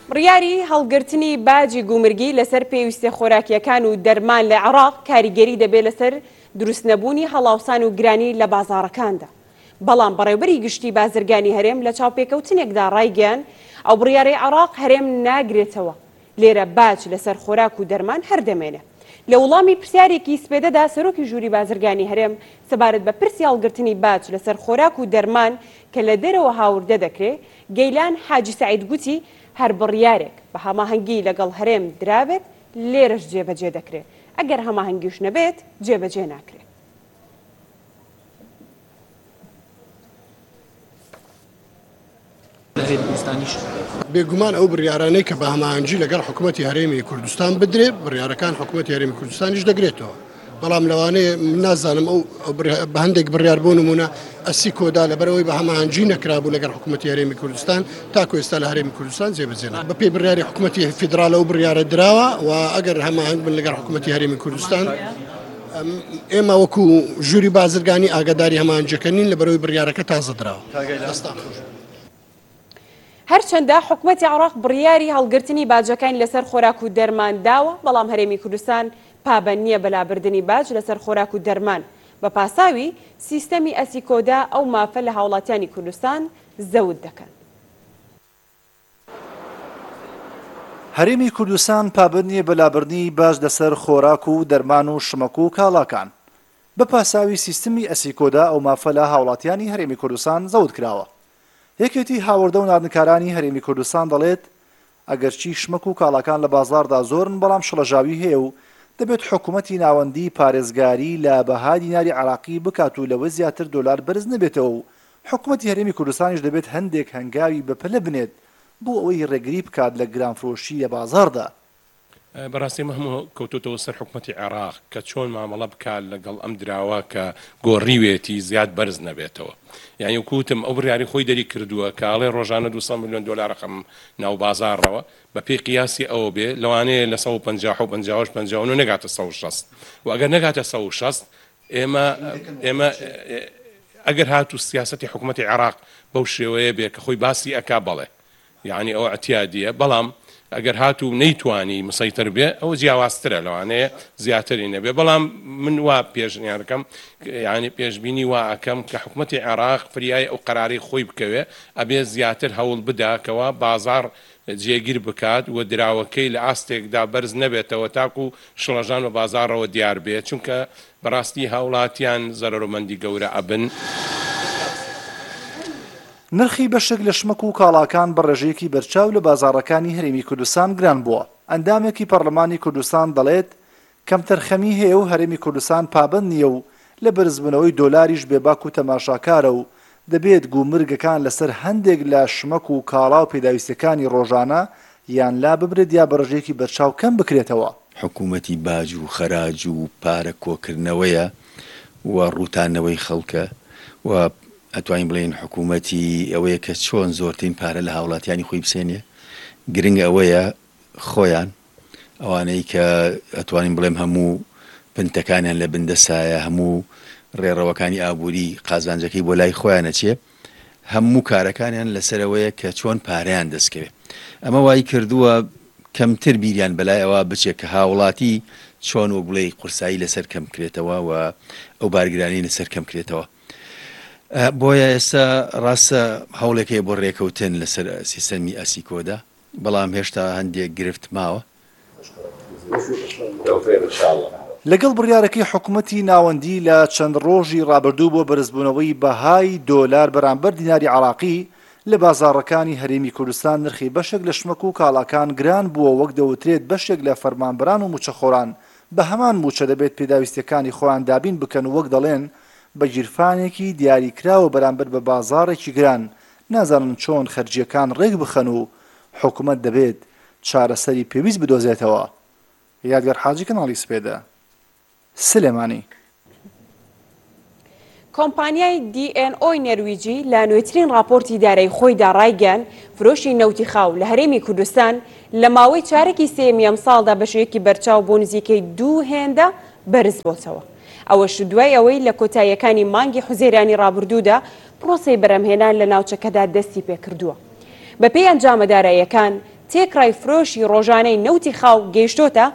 بڕیاری هەڵگرتنی باجی گومرگی لەسەر پێویستە خۆراکیەکان و دەرمان لە عێراق کاریگەری دەبێت لەسەر دروستنەبوونی هەڵاوسان و گرانی لە بازاڕەکاندا. بەڵام بەڕێوەبەری گشتی بازرگانی هەرێم لە چاوپێکەوتنێکدا ڕایگەیان ئەو بڕیارەی عێراق هەرێم ناگرێتەوە لێرە باج لەسەر خۆراک و دەرمان هەردەمێنێ. لە وڵامی پرسیارێکی سپێدەدا سەرۆکی ژووری بازرگانی هەرێم سەبارەت بە پرسی هەڵگرتنی باج لەسەر خۆراک و دەرمان کە لە دەرەوە هاوردە دەکرێت، گەیلان حاجی سەعید گوتی هەر بڕیارێک بە هەماهەنگی لەگەڵ هەرێم درابێت لێرەش جێبەجێ دەکرێت، ئەگەر هەماهەنگیش نەبێت جێبەجێ ناکرێت. بێگومان ئەو بڕیارانەی کە بە هەماهەنگی لەگەڵ حکوومەتی هەرێمی کوردستان بدرێت بڕیارەکان حکوومەتی هەرێمی کوردستانیش دەگرێتەوە. بەڵام لەوانەیە نازانم ئەو بە هەندێک بڕیار بۆ نمونە ئەسی کۆدا لەبەرەوەی بە هەماهەنگی نەکرابوو لەگەڵ حکوومەتی هەرێمی کوردستان تاکو ئێستا لە هەرێمی کوردستان جێبەجێنە. بە پێی بڕیاری حکوومەتی فیدراڵە و بڕیارە دراوە و ئەگەر هەماهەنگ بن لەگەڵ حکوومەتی هەرێمی کوردستان ئێمە وەکو ژووری بازرگانی ئاگاداری هەماهەنگیەکەنین لەبەرەوەی بڕیارەکە تازە دراوە. هەرچەندە حکوومەتی عێراق بڕیاری هەڵگرتنی باجەکانی لەسەر خۆراک و دەرمان داوە، بەڵام هەرێمی کوردستان پابەند نییە بەلابردنی باج لەسەر خۆراک و دەرمان. بە پاساوی سیستەمی ئەسیکۆدا ئەو مافە لە هاوڵاتیانی کوردستان زەوت دەکەن. هەرێمی کوردستان پابەند نییە بەلابردنی باج لەسەر خۆراک و دەرمان و شمەک و کاڵاکان. بە پاساوی سیستەمی ئەسیکۆدا ئەو مافە لە هاوڵاتیانی هەرێمی کوردستان زەوت کراوە. یەکێتی هاوردە و ناردنکارانی هەرێمی کوردستان دەڵێت ئەگەرچی شمەک و کاڵاکان لە بازاردا زۆرن بەڵام شڵەژاوی هەیە و دەبێت حکوومەتی ناوەندی پارێزگاری لە بەها دیناری عێراقی بکات و لەوە زیاتر دۆلار بەرز نەبێتەوە و حکوومەتی هەرێمی کوردستانیش دەبێت هەندێک هەنگاوی بەپەلە بنێت بۆ ئەوەی ڕێگری بکات لە گرانفرۆشی لە بازاردا. بەڕاستی هەموو کەوتوتەوە سەر حکوومەتی عێراق کە چۆن مامەڵە بکات لەگەڵ ئەم دراوە کە گۆڕیوێتی زیاد بەرز نەبێتەوە. یعنی وکوتم ئەو بڕیاری خۆی دەری کردووە کاڵێ ڕۆژانە 200 میلیۆن دلار رقم ناو بازارەوە بە پێی قیاسی ئەوە بێ لەوانەیە لە 150 نەگاتە 160 و ئەگەر نەگاتە 160 ئێمە ئەگەر هاتوو سیاسەتی حکوومەتی عێراق بەو شێوەیە بێ کە خۆی باسی ئەکا بەڵێ یعنی ئەو ئەتیادیە، بەڵام ئەگەر هاتوو نەیتوانی مسەیتر بێ ئەو جیاوازترە لەوانەیە زیاتری نەبێ. بەڵام من وا پێشنیارەکەم یعنی پێشبینی وا ئەکەم کە حکوومەتی عێراق فریای ئەو قەراری خۆی بکەوێ ئەبێ زیاتر هەوڵ بداکەوە بازار جێگیر بکات و دراوەکەی لە ئاستێکدا بەرز نەبێتەوە تاکو شڵەژان بە بازارەوە دیار بێت، چونکە بەڕاستی هاوڵاتیان زەرەرمەندی گەورە ئەبن. نرخی بەشێک لە شمەک و کاڵاکان بە ڕێژەیەکی بەرچاو لە بازاڕەکانی هەرێمی کوردستان گران بووە. ئەندامێکی پەرلەمانی کوردستان دەڵێت کەمتەرخەمی هەیە و هەرێمی کوردستان پابەند نییە و لە بەرزبوونەوەی دۆلاریش بێباک و تەماشاکارە و دەبێت گومرگەکان لەسەر هەندێک لە شمەک و کاڵا و پێداویستەکانی ڕۆژانە یان لا ببرێت یا بە ڕێژەیەکی بەرچاو کەم بکرێتەوە. حکوومەتی باج و خەراج و پارە کۆکردنەوەیە و ڕوتانەوەی خەڵکە و ئەتوانین بڵێن حکوومەتی ئەوەیە کە چۆن زۆرترین پارە لە هاوڵاتیانی خۆی بسێنێ. گرنگ ئەوەیە خۆیان ئەوانەی کە ئەتوانین بڵێم هەموو پنتەکانیان لە بندەسایە، هەموو ڕێڕەوەکانی ئابووری قازانجەکەی بۆ لای خۆیانە چێ، هەموو کارەکانیان لەسەرەوەیە کە چۆن پارەیان دەستکەوێت. ئەمە وای کردووە کەمتر بیریان بەلای ئەوە بچێت کە هاوڵاتی چۆن و بڵێ قورسایی لەسەر کەم کرێتەوە و ئەو بارگرانی لەسەر کەم کرێتەوە. بۆیە ئێستا ڕاستە هەوڵێکی بۆ ڕێکەوتن لەسەر سیستەمی ئەسیکۆدا، بەڵام هێشتا هەندێک گرفت ماوە. لەگەڵ بڕیارەکەی حکوومەتی ناوەندی لە چەند ڕۆژی ڕابردوو بۆ بەرزبوونەوەی بەهای دۆلار بەرامبەر دیناری عێراقی لە بازاڕەکانی هەرێمی کوردستان نرخی بەشێک لە شمەک و کاڵاکان گران بووە، وەک دەوترێت بەشێک لە فەرمانبەران و موچەخۆران بە هەمان موچە دەبێت پێداویستەکانی خۆیان دابین بکەن و وەک دەڵێن بە گیرفانێکی دیاریکراوە بەرامبەر بە بازاڕێکی گران نازانن چۆن خەرجیەکان ڕێک بخەن و حکوومەت دەبێت چارەسەری پێویست بدۆزێتەوە. یادگار حاجی کەناڵی سپێدە، سلێمانی. کۆمپانیای DNO نەرویجی لە نوێترین راپۆرتی دارایی خۆیدا ڕایگەیاند فرۆشی نەوتی خاو لە هەرێمی کوردستان لە ماوەی چارەکی سێمی ئەم ساڵدا بەشێکی بەرچاو بۆ نزیکەی 2 هێندە بەرز بۆتەوە. ئەوەش دوای ئەوەی لە کۆتاییەکانی مانگی حوزەیرانی ڕابردوودا پرۆسەی بەرهەمهێنان لە ناوچەکەدا دەستی پێکردووە. بەپێی ئەنجامە داراییەکان تێکڕای فرۆشی ڕۆژانەی نەوتی خاو گەیشتۆتە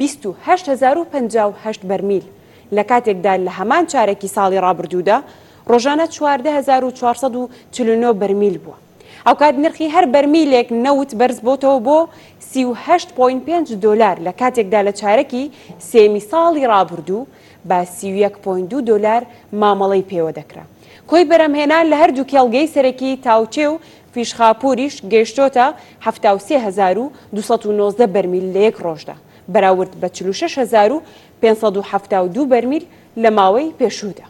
28,058 بەرمیل لە کاتێکدا لە هەمان چارەکی ساڵی ڕابردوودا ڕۆژانە 14,449 بەرمیل بووە. ئەو کات نرخی هەر بەرمیلێک نەوت بەرز بۆتەوە بۆ 38.5 دۆلار لە کاتێکدا لە چارەکی سێمی ساڵی ڕابردوو بە 31.2 دۆلار مامەڵەی پێوە دەکرا. کۆی بەرهەمهێنان لە هەردوو کێڵگەی سەرەکی تاوچێ و فیشخاپوریش گەیشتۆتە 73,219 بەرمیل لە یەک ڕۆژدا بەراورد بە 46,572 بەرمیل لە ماوەی پێشوودا.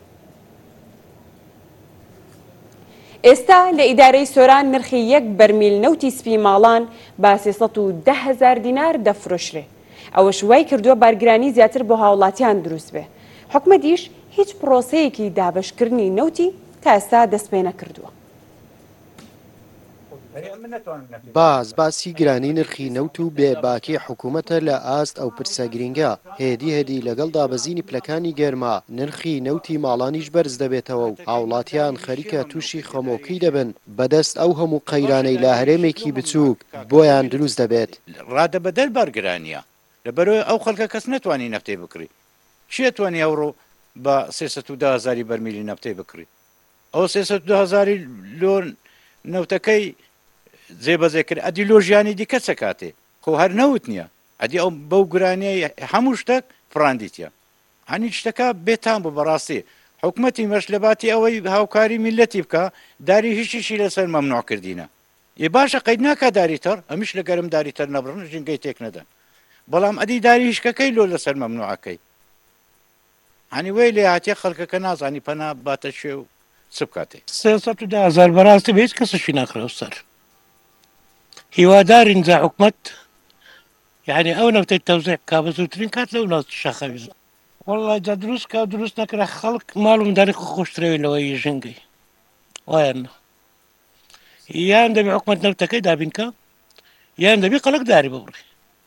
ئێستا لە ئیدارەی سۆران نرخی یەک بەرمیل نەوتی سپی ماڵان بە 310,000 دینار دەفرۆشرێ. ئەوەش وای کردووە بارگرانی زیاتر بۆ هاوڵاتیان دروست بێ. حکومەتیش هیچ پرۆسەیەکی دابشکردنی نەوتی تا ئێستا دەست پێ نەکردووە. باسی گرانی نرخی نەوت و بێباکی حکوومەتە لە ئاست ئەو پرسە گرینگە هێدی لەگەڵ دابەزینی پلەکانی گەرما نرخی نەوتی ماڵانیش بەرز دەبێتەوە و هاوڵاتیان خەریکە تووشی خەمۆکی دەبن بەدەست ئەو هەموو قەیرانەی لە هەرێمێکی بچووک بۆیان دروست دەبێت. ڕادەبەدەل بەرگرانیە لەبەرەوەی ئەو خەڵکە کەس نەتوانی نەفتەی بکڕی چێتوانی ئەوڕۆ بە 310,000 بەرمیلی نەفتەی بکڕی ئەو 310,000 لۆ نەوتەکەی جێبەجێ کرد ئەدی لۆژیانی دیکە چە کاتێ خۆ هەر نەوت نییە ئەدی ئەو بەو گرانیە هەموو شتێک فراندیتە هەنی شتەکە بێتان بوو بەڕاستی حکومەتی مەشلەباتی ئەوەی هاوکاری میلەتی بکە داری هیچیشی لەسەر مەمنوع کردینە ێ باشە قەید ناکە داریتەر ئەمیش لە گەرم داریتەر نەبڕن ژنگەی تێک نەدەن بەڵام ئەدی داری هیچکەکەی لۆ لەسەر مەمنوعەکەی هەنی وەی لێ هاتیە خەڵکەکە نازانی پەنا باتە شوێ و چ بکاتێ 310,000 بەڕاستی بە هیچ کەسشی ناکرێ سەر هیوادارین جا حکومەت یعنی ئەو نەوتەی تەوزیع بکا بە زووترین کات لەو ناوتی شەخەویز وەڵڵای جا دروست کا دروست نەکرا خەڵک ماڵ و منداڵی خۆشترەوەی لەوەی ژنگەی وایە یان دەبێ حکومەت نەوتەکەی دابینکە یان دەبێ قەڵک داری ببڕی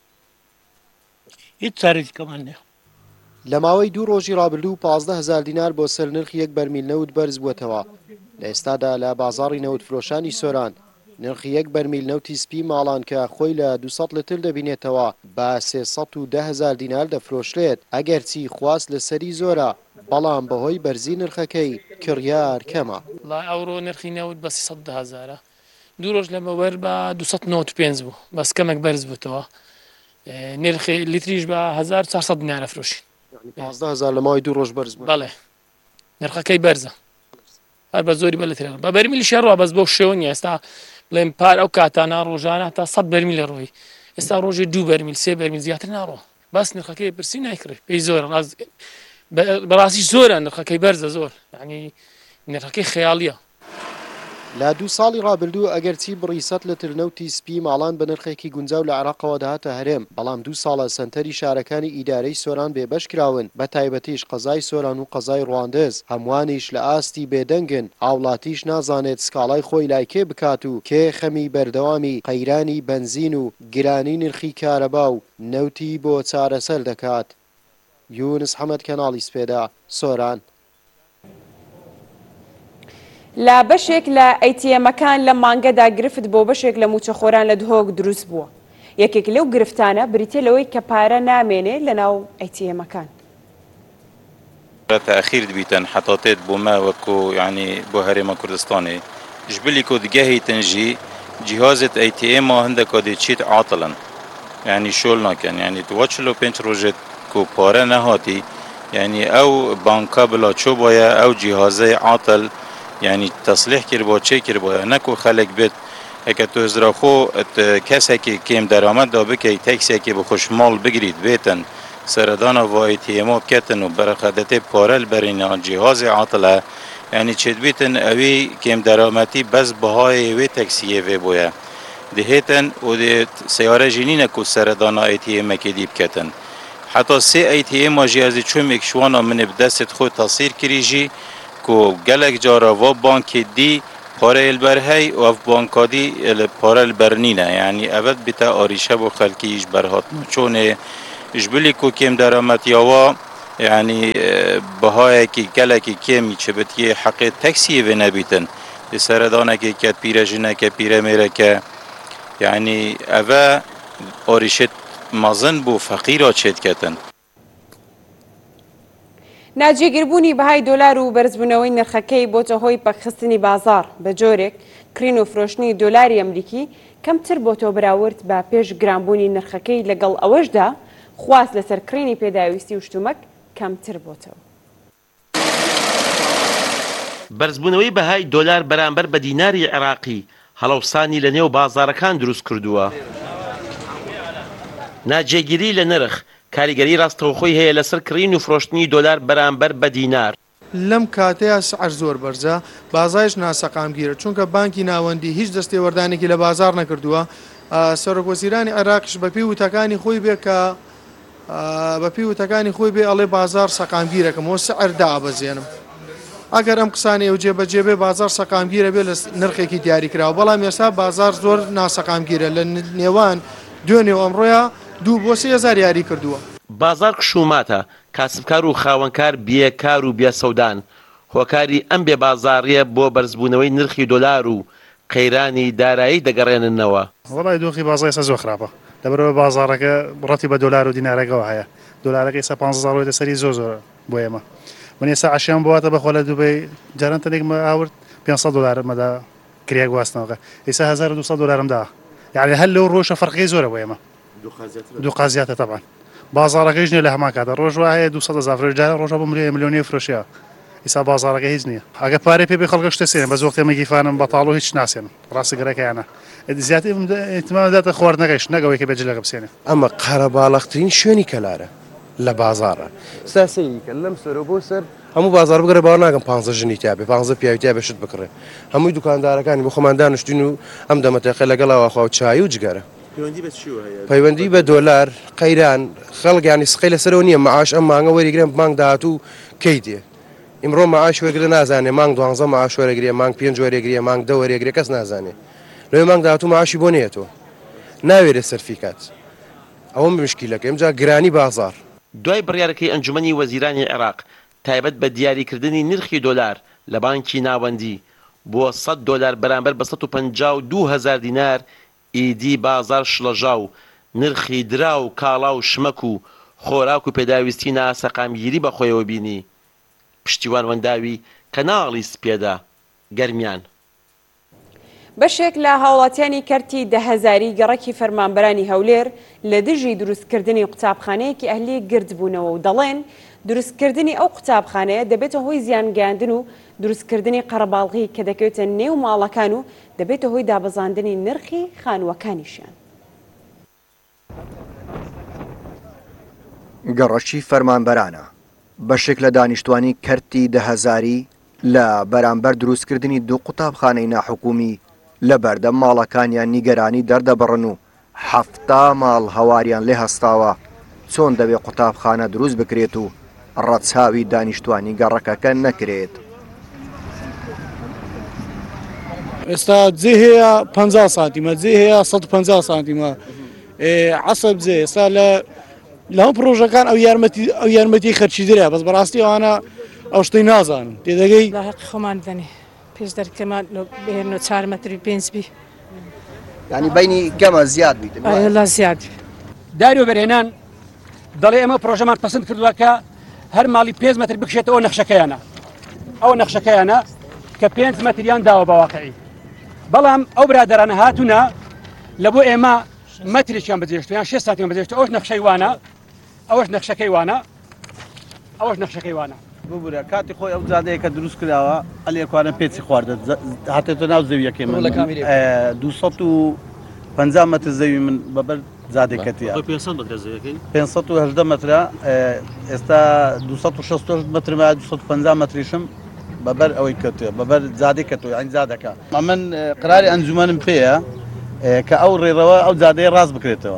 هیچ چارەی دیکەمان نییە. لە ماوەی 2 ڕۆژی ڕابردوو 15,000 دینار بۆ سەر نرخی یەک بەرمیل نەوت بەرز بووەتەوە. لە ئێستادا لە بازاڕی نەوت فرۆشانی سۆران نرخی یەک بەرمیل نەوتی سپی ماڵان کە خۆی لە 200 لتر دەبینێتەوە بە 310,000 دینار دەفرۆشرێت ئەگەرچی خواست لەسەری زۆرە بەڵام بەهۆی بەرزی نرخەکەی کڕیار کەمە. ئەوڕۆ نرخی نەوت بە 310,000 دوو ڕۆژ لەمەوەەر بە 295 بوو بەس کەمێک بەرز بووتەوە نرخی لیتریش بە 1400 دینار فرۆشین 15,000 لە ماوەی 2 ڕۆژ بەرز بوو. بەڵێ نرخەکەی بەرزە هەر بە زۆری بە لەترێن بە بەرمیلی شەڕوە بەس بۆ شێوە نیە ئێستا بڵێم پار ئەو کاتانە ڕۆژانە تا 100 بەرمیل لە ڕۆی ئێستا ڕۆژێ 2 بەرمیل 3 بەرمیل زیاتر ناڕۆ باس نرخەکەی پرسی نایکڕێ پێی زۆرە بەڕاستی زۆرە نرخەکەی بەرزە زۆر یعنی نرخەکەی خەیاڵیە. لە 2 ساڵی ڕابردوو ئەگەرچی بڕی 100 لتر نەوتی سپی ماڵان بە نرخێکی گونجاو لە عێراقەوە دەهاتە هەرێم بەڵام 2 ساڵە سەنتەری شارەکانی ئیدارەی سۆران بێبەش کراون بە تایبەتیش قەزای سۆران و قەزای ڕواندز هەموانیش لە ئاستی بێدەنگن هاوڵاتیش نازانێت سکاڵای خۆی لای کێ بکات و کێ خەمی بەردەوامی قەیرانی بەنزین و گرانی نرخی کارەبا و نەوتی بۆ چارەسەر دەکات. یونس حەمەد کەناڵی سپێدا سۆران. لە بەشێک لە ئەیتیەمەکان لە مانگەدا گرفت بۆ بەشێک لە موچەخۆران لە دهۆک دروست بووە. یەکێک لەو گرفتانە بریتە لەوەی کە پارە نامێنێ لە ناو ئەیتیەمەکان. تأخير دبيتن حطاتات بوما وكو يعني بو هريما كردستاني جبلي كو دقاهي تنجي جهازة ATM هندك دي تشيت عاطلا يعني شولنا كان يعني تواتشلو بنش روجت كو بارا نهاتي يعني او بانكا بلا تشوبايا او جهازي عاطل يعني تصليح كربو تشي كربو نكو خلق بيت هكا توزراخو كسكي كيم درامد دا بكي تاكسيكي بخوش مال بگريد بيتن سردانا و ATM بكتن و برخدته پارل برين جهاز عاطله يعني چد بيتن اوي كيم درامتي بس بهای وي تاكسيه وي بويا دهيتن و ده سياره جنين كو سردانا ATM كي دي بكتن حتى سي ATM جهازي چوم اكشوانا من بدست خود تصير كريجي کو گلک جارا و بانک دی پاره البرهی و بانک دی پاره البرنینه یعنی اول بیتا آریشه و خلکیش برهات چونه جبلی کو کم درامت یاوا یعنی بهای کی گلکی کمی چه بتیه حق تاکسی و نبیتن سردانه که کت پیره جنه که پیره میره که يعني أفا أوريشت مازن بو فقيرة چێتکەتن. ناجێگیربوونی بەهای دۆلار و بەرزبوونەوەی نرخەکەی بۆتە هۆی پەکخستنی بازار بە جۆرێک کرین و فرۆشتنی دۆلاری ئەمریکی کەمتر بۆتەوە بەراورد بە پێش گرانبوونی نرخەکەی لەگەڵ ئەوەشدا خواست لەسەر کرینی پێداویستی و شتومەک کەمتر بۆتەوە. بەرزبوونەوەی بەهای دۆلار بەرامبەر بە دیناری عێراقی هەڵەوسانی لە نێو بازارەکان دروست کردووە. ناجێگیری لە نرخ کاریگەری ڕاستەوخۆی هەیە لەسەر کڕین و فرۆشتنی دۆلار بەرامبەر بە دینار. لەم کاتەیە سعر زۆر بەرزە، بازارش ناسەقامگیرە چونکە بانکی ناوەندی هیچ دەستێوەردانێکی لە بازار نەکردووە. سەرۆکوەزیرانی عێراقیش بە پێی وتەکانی خۆی بێ کە بە پێی وتەکانی خۆی بێ ئەڵێ بازار سەقامگیرەکەم و سعر دابەزێنم. ئەگەر ئەم قسانەیە و جێبەجێبێ بازار سەقامگیرە بێ لە نرخێکی دیاریکراوە، بەڵام ئێستا بازار زۆر ناسەقامگیرە لە نێوان دوێنێ ئەمڕۆیە 2 بۆ 3,000 یاری کردووە. بازار کشوماتە، کاسبکار و خاوەنکار بیەکار و بێسەودان هۆکاری ئەم بێ بازاڕیە بۆ بەرزبوونەوەی نرخی دۆلار و قەیرانی دارایی دەگەڕێننەوە. وەڵای دۆخی بازار ئێستا زۆر خراپە، لەبەرەوە بازارەکە ڕەتی بە دۆلار و دینارەکەەوە هەیە. دۆلارەکە ئێستا 15,000 لەسەری زۆر زۆر بۆ ئێمە. من ئێستا عەشیان بواتە بەخۆ لە دوبەی جاران تەنێکمە ئاورد 500 دلار مەدا کریا گواستنەوەکە، ئێستا 1200 دلارم دا، یعنی هەر لەو ڕۆژە فەرقی زۆرە بۆ ئێمە. دوو قازیاتە تەبان. بازارەکەیش نیە لە هەمان کاتە ڕۆژ وایە 200,000 جارە ڕۆژە بۆ ملیۆنی فرۆشیە. ئێستا بازارەکە هیچ نییە. ئەگە پارەی پێ بێ خەڵکە شتە سێنن بە زۆختێمە گیفانم بەتاڵ و هیچ ناسێنن ڕاستەگەرەکەیانە. زیاتر ئیحتیمال داتە خواردنەکەیش نەگەوەی کە بێجلەکە بسێنێ. ئەمە قەرەباڵەخترین شوێنی کەلارە لە بازارە. ستا سەیریکە لەم سەرۆ بۆ سەر هەموو بازار بگەڕێ باوە ناکەم 15 ژنی تیا بێ 15 پیاوی تیا بێ شت بکڕێ. هەمووی دوکاندارەکانی بۆ خۆمان دانیشتین و ئەم دەمەتەقە لەگەڵەوە خوا و چای و جگەرە. پەیوەندی بە دۆلار قەیران خەڵگیانی سقی لەسەرەوە نییە مەعاش ئەم مانگە وەریگرێن مانگ داهاتوو کەی دێ. ئیمڕۆ مەعاش وەرگرە نازانێ مانگ 12 مەعاش وەرەگرێ مانگ 5 وەرەگرێ مانگ 10 وەرەگرێ کەس نازانێ. لەوێ مانگ داهاتوو مەعاشی بۆ نێتەوە. ناوێرێ سەرفیکات. ئەوە مشکیلەکە ئەمجا گرانی بازار. دوای بڕیارەکەی ئەنجومەنی وەزیرانی عێراق تایبەت بە دیاریکردنی نرخی دۆلار لە بانکی ناوەندی بۆ 100 دلار بەرامبەر بە 152,000 دینار ئیدی بازار شڵەژا و نرخی درا و کاڵا و شمەک و خۆراک و پێداویستی ناسەقامگیری بەخۆیەوە بینی. پشتیوان وەنداوی کەناڵی سپێدا گەرمیان. بەشێک لە هاوڵاتیانی کەرتی 10,000 گەڕەکی فەرمانبەرانی هەولێر لە دژی دروستکردنی قوتابخانەیەکی ئەهلی گردبوونەوە و دەڵێن دروستکردنی ئەو قوتابخانەیە دەبێتە هۆی زیانگەاندن و دروستکردنی قەرەباڵغی کە دەکەوێتە نێو ماڵەکان و دەبێتە هۆی دابەزاندنی نرخی خانووەکانیشیان. گەڕەکی فەرمانبەرانە بەشێک لە دانیشتوانی کەرتی 10,000 لە بەرامبەر دروستکردنی 2 قوتابخانەی ناحکومی لە بەردەم ماڵەکانیان نیگەرانی دەردەبڕن و 7 ماڵ هەواریان لێ هەستاوە چۆن دەبێت قوتابخانە دروست بکرێت و ڕەچاوی دانیشتوانی گەڕەکەکە نەکرێت. ئێستا جێ هەیە 50 سانتیمە، جێ هەیە 150 سانتیمە عەسەب جێ. ئێستا لە هەم پرۆژەکان ئەو یارمەتی خەرچی درە، بەس بەڕاستی ئەوانە ئەو شتەی نازانن تێدەگەی حەقی خۆمان دەنێ پێش دەرکەمان بهێنەوە 4 مەتری 5 بی، یعنی بینی گەمە زیاد بیت لا زیاد. داری و بەرهێنان دەڵێ ئەمە پرۆژەمان پەسەند کردووە کە هەر ماڵی 5 مەتر بکشێتەوە نەخشەکەیانە، ئەو نەخشەکەیانە کە 5 مەتریان داوە بەواقعی. بەڵام ئەو برادرانە هاتوونە لە بۆ ئێمە مەترێکیان بەجێشت یان 6 سانتیمە بەجێشت، ئەوش نەخشەی وانە، ئەوش نەخشەکەی وانە، ئەوش نەخشەکەی وانە. ببوورە کاتی خۆی ئەو جادەیە کە دروست کراوە ئەلێکوانە پێچی خواردە هاتێتە ناو زەویەکەی من 250 مەتر زەوی من بەبەر زادێکەتیە 518 مەترە، ئێستا 260 مەترمە 250 مەتریشم بەبەر ئەوەی کەوتێ بەبەر زادێک کەتۆ یان زادەکە. من قراری ئەنجومەنم پێیە کە ئەو ڕێڕەوە ئەو زادەیە ڕاست بکرێتەوە.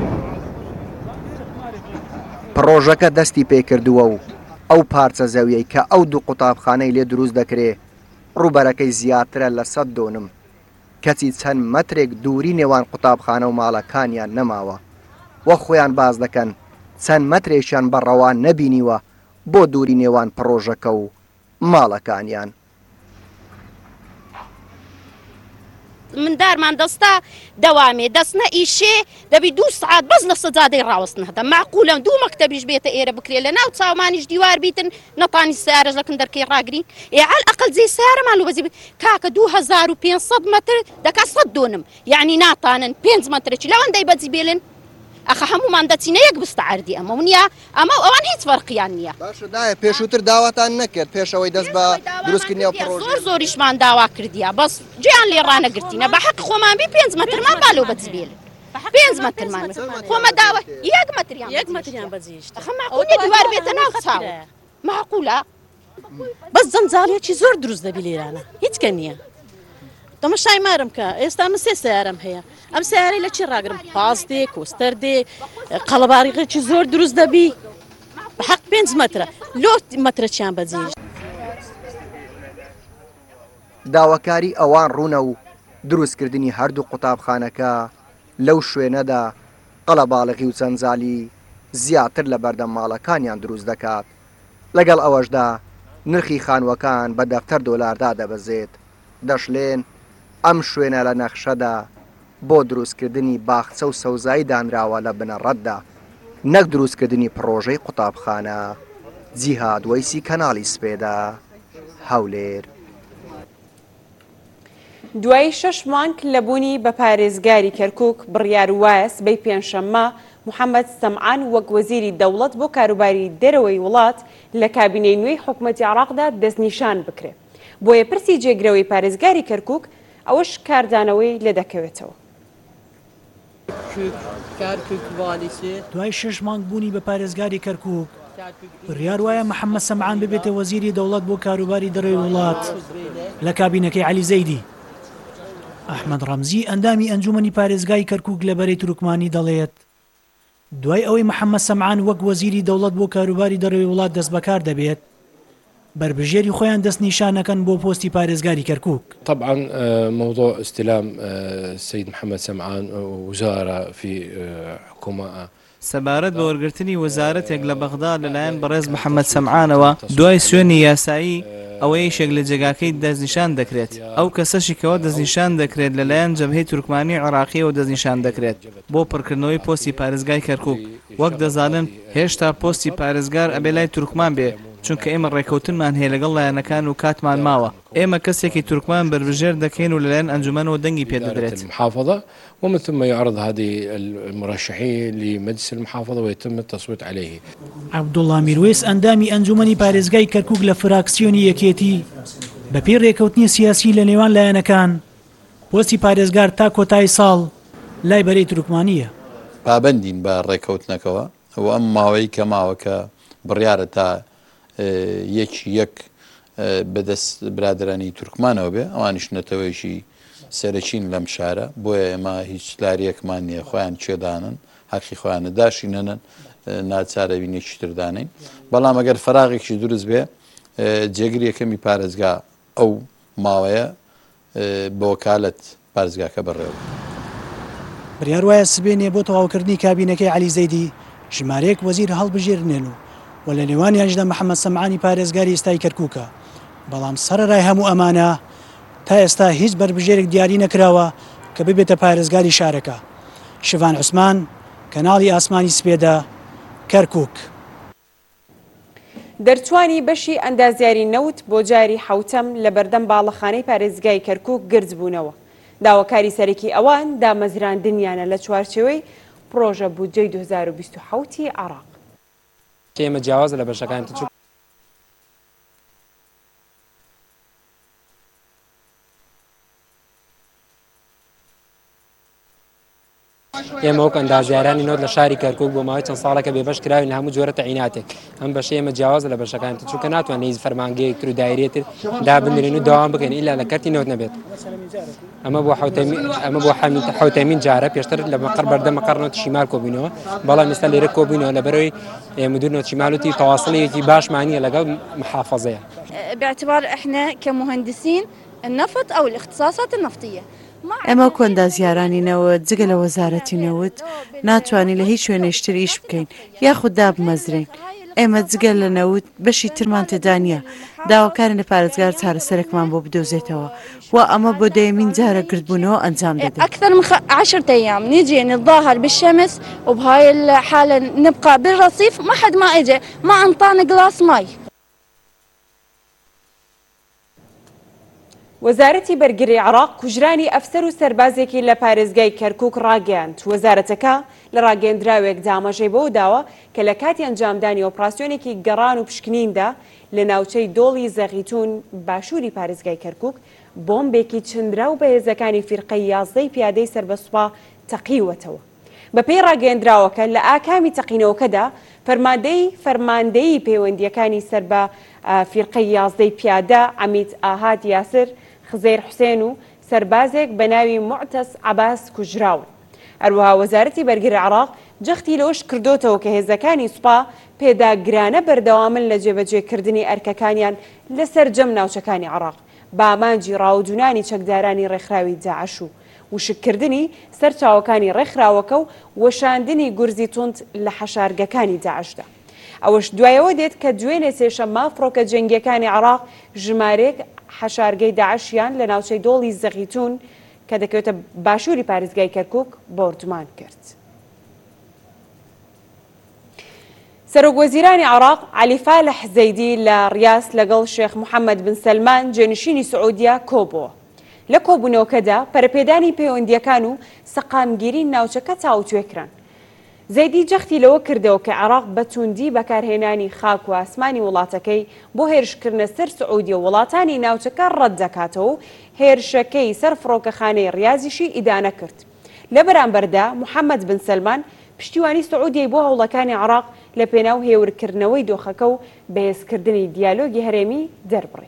پرۆژەکە دەستی پێکردووە و ئەو پارچە زەویەی کە ئەو 2 قوتابخانەی لێ دروست دەکرێ ڕووبەرەکەی زیاترە لە 100 دۆنم، کەچی چەند مەترێک دووری نێوان قوتابخانە و ماڵەکانیان نەماوە، وە خۆیان باز دەکەن چەند مەترێکیان بەڕەوان نەبینیوە بۆ دووری نێوان پرۆژەکە و ماڵەکانیان. من دارمان دەستا دەوامێ دەستنە ئیشێ دەبی 2 سعات بەس لە سەجادەی ڕاوەستن هەدا معقولە 2 مەکتەبیش بێتە ئێرە بکرێ لە ناو چاومانیش دیوار بیتن نەتانی سیارەش لەکن دەرکەی ڕاگرین ئێعال ئەقل جێ سیارەمان لە وەزی کاکە 2500 مەتر دەکا 100 دۆنم یعنی ناتانن 5 مەترێکی لەوەندەی بەجی بێلن ئەخە هەمومان دەچینە یەک بستەعەردی ئەمە ونیە ئەمە ئەوان هیچ فەرقیان نییە باشدایە پێشووتر داواتان نەکرد پێشەوەی دەست بە دروستکردنی زۆر زۆریشمان داوا کردیە بەس گوێیان لێ ڕانەگرتینە بە حەق خۆمان بی 5 مەترمان بالۆ بەجی بێلن 5 مەترمان خۆمە داوە 1 مەتریان بەجیشت ئەخە معقولە دیوار بێتە ناو چاو معقولە بەس جەنجاڵیەکی زۆر دروست دەبی لێرانە هیچکە نییە تەماشای مارم کە ئێستا من 3 سیارەم هەیە ئەم سیارەی لە چی ڕاگرم پاس دێ کۆستەر دێ قەڵەباریغێکی زۆر دروست دەبی بە حەق 5 مەترە لۆ مەترەچیان بەجێشت داواکاری ئەوان ڕوونە و دروستکردنی هەردوو قوتابخانەکە لەو شوێنەدا قەڵەباڵغی و جەنجالی زیاتر لە بەردەم ماڵەکانیان دروست دەکات لەگەڵ ئەوەشدا نرخی خانووەکان بە دەفتەر دۆلاردا دەبەزێت دەشلێن ئەم شوێنە لە نەخشەدا بۆ دروستکردنی باخچە و سەوزایی دانراوە لە بنەڕەتدا نەک دروستکردنی پرۆژەی قوتابخانە جیهاد وەیسی کەناڵی سپێدا هەولێر دوای 6 مانگ لەبوونی بە پارێزگاری کەرکووک بڕیار وایە سبەی پێنجشەممە محەممەد سەمعان وەک وەزیری دەوڵەت بۆ کاروباری دەرەوەی وڵات لە کابینەی نوێی حکوومەتی عێراقدا دەستنیشان بکرێت بۆیە پرسی جێگرەوەی پارێزگاری کەرکووک ئەوەش کاردانەوەی لێ دەکەوێتەوە دوای 6 مانگ بوونی بە پارێزگاری کەرکووک بڕیار وایە محەممەد سەمعان ببێتە وەزیری دەوڵەت بۆ کاروباری دەرەوەی وڵات لە کابینەکەی عەلی زەیدی ئەحمەد ڕەمزی ئەندامی ئەنجومەنی پارێزگای کەرکووک لەبەرەی تورکمانی دەڵێت دوای ئەوەی محەممەد سەمعان وەک وەزیری دەوڵەت بۆ کاروباری دەرەوەی وڵات دەست بەکار دەبێت بربژێری خۆیان دەست نیشانەکەن بۆ پۆستی پارێزگاری کەرکووک. طبعا موضوع استلام السيد محمد سمعان وزارة في حكومة سەبارەت بە وەرگرتنی وەزارەتێک لە بەغدا لەلایەن بەڕێز محەممەد سەمعانەوە دوای سوێنی یاسایی ئەوەی یەکێک لە جێگاکەی دەستنیشان دەکرێت ئەو کەسەشێکەوە دەستنیشان دەکرێت لەلایەن جەبهەی تورکمانی عێراقیەوە دەستنیشان دەکرێت بۆ پڕکردنەوەی پۆستی پارێزگای کەرکووک وەک دەزانن هێشتا پۆستی پارێزگار ئەبێ لای تورکمان بێ چونکە ئێمە ڕێکەوتنمان هەیە لەگەڵ لایەنەکان و کاتمان ماوە ئێمە کەسێکی تورکمان بربژێر دەکەین و لەلایەن ئەنجومەنەوە دەنگی پێدەدرێت المحافظة ومن ثم يعرض هذه المرشحين لمجلس المحافظة ويتم التصويت عليه. عەبدوڵڵا میروێس ئەندامی ئەنجومەنی پارێزگای کەرکووک لە فراکسیۆنی یەکێتی بەپێی ڕێکەوتنی سیاسی لە نێوان لایەنەکان پۆستی پارێزگار تا کۆتایی ساڵ لای بەرەی تورکمانیە. پابەندین بە ڕێکەوتنەکەوە و ئەم ماوەی کە ماوە کە بڕیارە تا یەک بەدەست برادرانی تورکمانەوە بێ ئەوانیش نەتەوەیشی سەرەکین لەم شارە بۆیە ئێمە هیچ لاریەکمان نییە خۆیان چێدانن حەقی خۆیانە داشینەنن ناچارە بینێکی تردانین بەڵام ئەگەر فراغێکی دروست بێ جێگری یەکەمی پارێزگا ئەو ماوەیە بە وەکالەت پارێزگاکە بەڕێوە. بڕیار وایە سبێنێ بۆ تەواوکردنی کابینەکەی عەلی زەیدی ژمارەیەک وەزیر هەڵبژێرنێن و لە نێوانیانشدا محەممەد سەمعانی پارێزگاری ئێستای کەرکووکە بەڵام سەرەڕای هەموو ئەمانە تا ئێستا هیچ بربژێرێک دیاری نەکراوە کە ببێتە پارێزگاری شارەکە. شڤان عوسمان کەناڵی ئاسمانی سپێدا کەرکووک. دەرچوانی بەشی ئەندازیاری نەوت بۆ جاری حوتەم لە بەردەم باڵەخانەی پارێزگای کەرکووک گرج بوونەوە. داواکاری سەرەکی ئەوان دامەزراندنیانە لە چوارچێوەی پرۆژە بودجەی 2027 عێراق. ئێمە جیاواز لە بەشەکان چوو ئێمە وەک ئەندازیارانی نۆت لە شاری کەرکووک بۆ ماوەی چەند ساڵەکە بێبەش کراوین لە هەموو جۆرە تەعیناتێک ئەم بەشەی ئێمە جیاواز لە بەشەکان چووکە ناتوانین فەرمانگەیەکتر و دایرێتر دابنرێن و داوام بکەین ئیلا لە کەرتی نۆت نەبێت. ئەمە بۆ حوتەمین جارە پێشتر لە مەقڕ بەردە مەقڕ نۆتی شیمال کۆبوونەوە بەڵام ئێستا لێرە کۆبوونەوە لەبەرەوەی مدير نوت شمالوتي تواصليتي باش معنيه لقى محافظه باعتبار احنا كمهندسين النفط او الاختصاصات النفطيه ئەمە کۆندازیارانی نەوت جگە لە وەزارەتی نەوت ناتوانین لە هیچ شوێنێشتر ئیش بکەین یاخود دابمەزرین ئێمە جگەل لە نەوت بەشی ترمان تێدا نییە داواکارن لە پارێزگار چارەسەرێکمان بۆ بدۆزێتەوە و ئەمە بۆ دەیەمین جارە گردبوونەوە ئەنجام دەدەین. أكثر من 10 أيام نيجي نتظاهر بالشمس وبهاي الحالة نبقى بالرصيف ما حد ما إجا ما أنطانا قلاص ماي. وەزارەتی بەرگری عراق کوژرانی ئەفسەر و سەربازێکی لە پارێزگای کەرکووک ڕاگەیاند. وەزارەتەکە لە ڕاگەیەندراوێک دامەژەی بەوە داوە کە لە کاتی ئەنجامدانی ئۆپراسیۆنێکی گەڕان و پشکنیندا لە ناوچەی دۆڵی زەغیتون باشووری پارێزگای کەرکووک بۆمبێکی چندرا و بەهێزەکانی فیرقەی 11 پیادەی سەربەسوپا تەقیوەتەوە. بەپێی ڕاگەیەندراوەکە لە ئاکامی تەقینەوەکەدا فەرماندەی پەیوەندیەکانی سەر بە فیرقەی 11 پیادە عەمید ئاهات یاسر خزەیر حوسێن و سەربازێک بە ناوی موعتەس عەباس کوژراون. هەروەها وەزارەتی بەرگری عراق جەختی لەوەش کردوتەوە کە هێزەکانی سوپا پێداگرانە بەردەوامن لە جێبەجێکردنی ئەرکەکانیان لەسەر جەم ناوچەکانی عراق بە ئامانجی ڕاودونانی چەکدارانی ڕێکخراوی داعش و وشکردنی سەرچاوەکانی ڕێکخراوەکە و وەشاندنی گورزی توند لە حەشارگەکانی داعشدا. ئەوەش دوایەوە دێت کە دوێنێ سێشەممە فڕۆکە جەنگیەکانی عراق ژمارەیەک حەشارگەی داعشیان لە ناوچەی دۆڵی زەغیتون کە دەکەوێتە باشووری پارێزگای کەرکووک بۆردمان کرد. سەرۆکوەزیرانی عراق عەلی فالح زەیدی لە ڕیاس لەگەڵ شێخ محەممەد بن سەلمان جێنشینی سعودیا کۆبووە. لە کۆبوونەوەکەدا پەرەپێدانی پەیوەندیەکان و سەقامگیری ناوچەکە تاوتوێکران. زەیدی جەختی لەوە کردەوە کە عراق بە توندی بەکارهێنانی خاک و ئاسمانی وڵاتەکەی بۆ هێرشکردنە سەر سعودی و وڵاتانی ناوچەکە ڕەت دەکاتەوە و هێرشەکەی سەر فڕۆکەخانەی ڕیازیشی ئیدانە کرد. لە بەرامبەردا محەممەد بن سەلمان پشتیوانی سعودیای بۆ هەوڵەکانی عراق لە پێناو هێورکردنەوەی دۆخەکە و بەهێزکردنی دیالۆگی هەرێمی دەربڕی.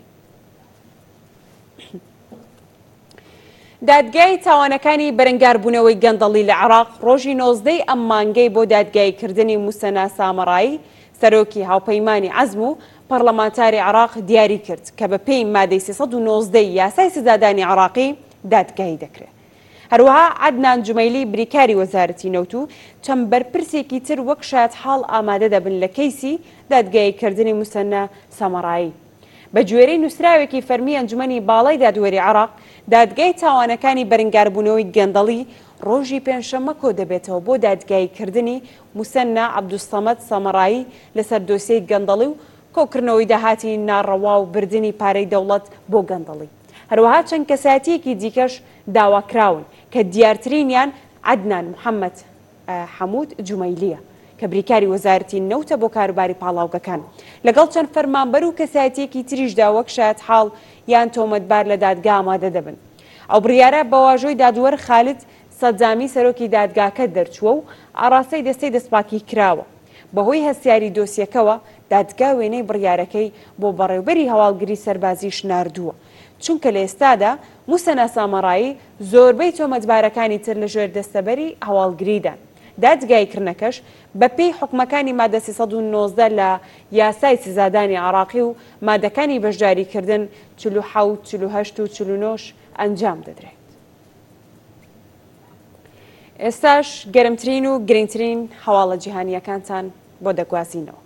دادگای تاوانەکانی بەرەنگاربوونەوەی گەندەڵی لە عراق ڕۆژی 19 ئەم مانگەی بۆ دادگایکردنی موسەنا سامەڕایی سەرۆکی هاوپەیمانی عەزم و پەرلەمانتاری عراق دیاری کرد کە بە پێی مادەی 319 یاسای سزادانی عراقی دادگایی دەکرێت. هەروەها عەدنان جومەیلی بریکاری وەزارەتی نەوت و چەند بەرپرسێکی تر وەک شایەت حاڵ ئامادە دەبن لە کەیسی دادگایکردنی موسەنا سامەڕایی. بە گوێرەی نووسراوێکی فەرمی ئەنجومەنی باڵای دادوەری عراق دادگای تاوانەکانی بەرەنگاربوونەوەی گەندەڵی ڕۆژی پێنجشەممە کۆ دەبێتەوە بۆ دادگایکردنی موسەنا عەبدوسەمەد سەمەڕایی لەسەر دۆسیەی گەندەڵی و کۆکردنەوەی داهاتی ناڕەوا و بردننی پارەی دەوڵەت بۆ گەندەڵی. هەروەها چەند کەساتیەکی دیکەش داواکراون کە دیارترینیان عەدنان محەممەد حەموود جومەیلیە کە بریکاری وەزارەتی نەوتە بۆ کاروباری پاڵاوگەکان لەگەڵ چەند فەرمانبەر و کەساتیەکی تریشدا وەک شایەت حاڵ یان تۆمەتبار لە دادگا ئامادە دەبن. ئەو بڕیارە بە واژۆی دادوەر خالد سەجامی سەرۆکی دادگاکە دەرچووە و ئاڕاستەی دەستەی دەستپاکی کراوە. بەهۆی هەستیاری دۆسیەکەوە دادگا وێنەی بڕیارەکەی بۆ بەڕێوبەری هەواڵگری سەربازیش ناردووە چونکە لە ئێستادا موسەنا سامەڕایی زۆربەی تۆمەتبارەکانی تر لە ژێر دەستەبەری هەواڵگریدان. دادگایکردنەکەش بە پێی حکومەکانی مادە 319 لە یاسای سزادانی عراقی و مادەکانی بەشداریکردن 47 48 و 49 ئەنجام دەدرێت. ئێستاش گەرمترین و گرنگترین هەواڵە جیهانیەکانتان بۆ دەگوازینەوە.